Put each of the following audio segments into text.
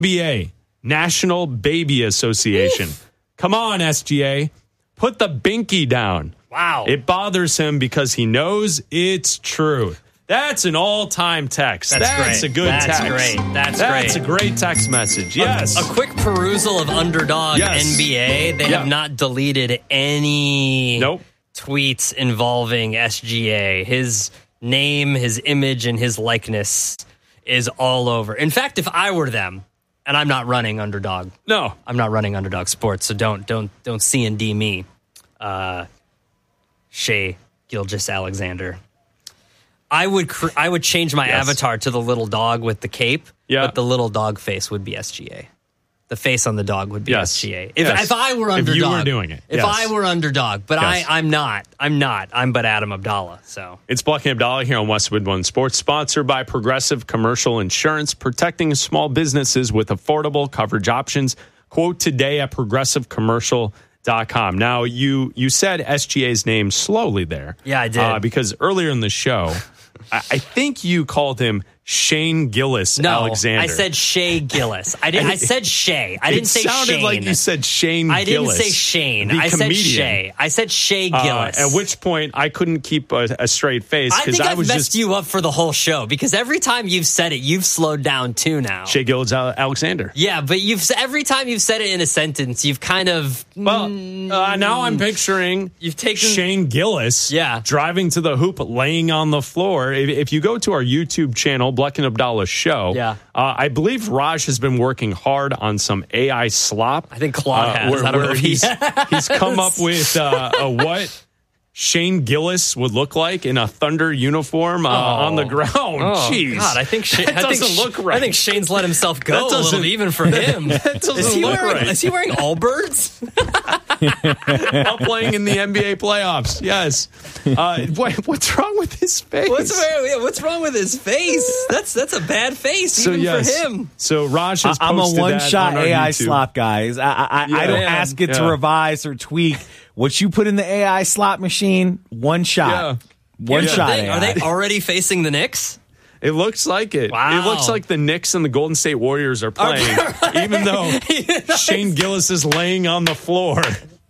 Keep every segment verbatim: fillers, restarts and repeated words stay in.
B A, National Baby Association. Oof. Come on, S G A. Put the binky down. Wow. It bothers him because he knows it's true. That's an all-time text. That's, That's great. a good That's text. Great. That's, That's great. a great text message. Yes. A, a quick perusal of Underdog yes. N B A. They yeah. have not deleted any nope. tweets involving S G A. His name, his image, and his likeness is all over. In fact, if I were them, and I'm not running Underdog. No. I'm not running Underdog Sports, so don't don't don't C and D me. Uh, Shai Gilgeous-Alexander. I would cr- I would change my yes. avatar to the little dog with the cape, yeah. but the little dog face would be S G A. The face on the dog would be yes. S G A. If, yes. if I were Underdog. If you were doing it. If yes. I were Underdog. But yes. I, I'm not. I'm not. I'm but Adam Abdallah. So It's Black and Abdallah here on Westwood One Sports, sponsored by Progressive Commercial Insurance, protecting small businesses with affordable coverage options. Quote today at progressive commercial dot com. Now, you, you said S G A's name slowly there. Yeah, I did. Uh, because earlier in the show, I, I think you called him Shane Gillis no, Alexander. I said Shai Gillis. I didn't. I said Shay. I didn't it say sounded Shane. like you said Shane I Gillis. didn't say Shane. I comedian. said Shay. I said Shai Gillis. Uh, at which point I couldn't keep a, a straight face I because think I I've was messed just you up for the whole show because every time you've said it, you've slowed down too now. Shai Gillis Alexander. Yeah, but you've every time you've said it in a sentence, you've kind of well. Uh, now I'm picturing you've taken Shane Gillis. Yeah. driving to the hoop, laying on the floor. If, if you go to our YouTube channel, Black and Abdallah Show, yeah. uh, I believe Raj has been working hard on some A I slop. I think Claude uh, has. Where, I don't where know if he he's, has. he's come up with uh, a what Shane Gillis would look like in a Thunder uniform uh, oh. on the ground. Oh, Jeez, God, I think Shane, that I doesn't think, look right. I think Shane's let himself go a little bit, even for him. That doesn't is he look wearing, right. Is he wearing Allbirds? While playing in the N B A playoffs, yes. Uh, what, what's wrong with his face? What's, what's wrong with his face? That's that's a bad face, so, even yes. for him. So Raj has I'm a posted one-shot that on A I YouTube. slop, guys. I I, yeah, I don't man. ask it yeah. to revise or tweak. What you put in the A I slot machine, one shot. Yeah. One Here's shot. the thing, A I. are they already facing the Knicks? It looks like it. Wow. It looks like the Knicks and the Golden State Warriors are playing, right. even though Shane Gillis is laying on the floor.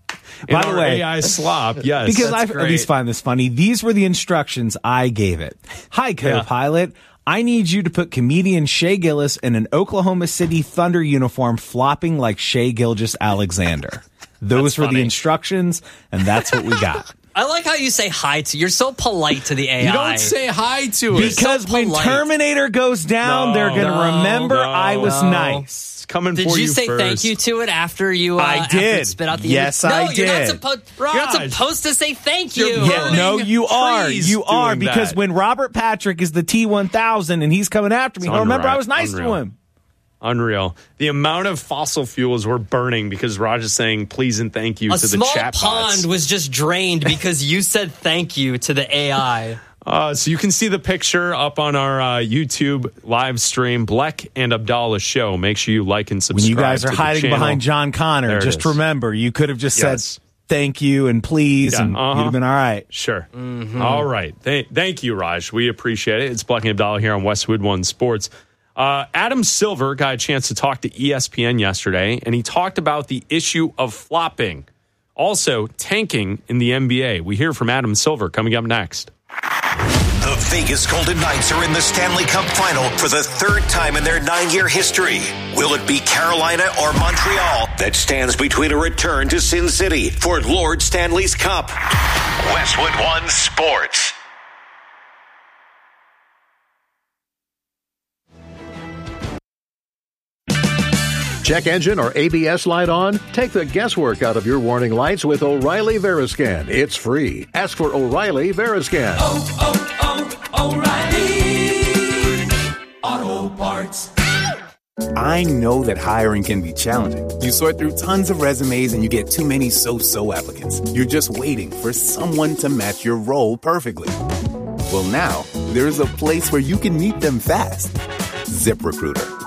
In By the our way, A I slop, yes. because I That's at least great. find this funny. These were the instructions I gave it. Hi, co-pilot. I need you to put comedian Shai Gillis in an Oklahoma City Thunder uniform flopping like Shai Gilgeous-Alexander. Those were funny. the instructions, and that's what we got. I like how you say hi to. You're so polite to the A I. You don't say hi to it. Because so when polite. Terminator goes down, No, they're going to no, remember no, I was no. nice. It's coming Did for you, you say first. thank you to it after you? Uh, I after did. it spit out the Yes, image? I no, You're not, did. supposed, you're not Raj. supposed to say thank you. You're Yeah, no, you are. trees You are. doing Because that. when Robert Patrick is the T one thousand and he's coming after me, It's he'll remember unreal. I was nice Unreal. to him. Unreal. The amount of fossil fuels we're burning because Raj is saying please and thank you A to the small chat pond bots. was just drained because you said thank you to the A I. Uh, so you can see the picture up on our uh, YouTube live stream, Bleck and Abdallah Show. Make sure you like and When subscribe. you guys are to the hiding channel. behind John There Connor, it just is. remember, you could have just Yes. said thank you and please, Yeah, and uh-huh. you'd have been all right. Sure. All right. Th- thank you, Raj. We appreciate it. It's Bleck and Abdallah here on Westwood One Sports. Uh, Adam Silver got a chance to talk to E S P N yesterday, and he talked about the issue of flopping. Also, tanking in the N B A. We hear from Adam Silver coming up next. The Vegas Golden Knights are in the Stanley Cup Final for the third time in their nine-year history. Will it be Carolina or Montreal that stands between a return to Sin City for Lord Stanley's Cup? Westwood One Sports. Check engine or A B S light on? Take the guesswork out of your warning lights with O'Reilly Veriscan. It's free. Ask for O'Reilly Veriscan. Oh, oh, oh, O'Reilly Auto Parts. I know that hiring can be challenging. You sort through tons of resumes and you get too many so-so applicants. You're just waiting for someone to match your role perfectly. Well, now, there's a place where you can meet them fast. ZipRecruiter.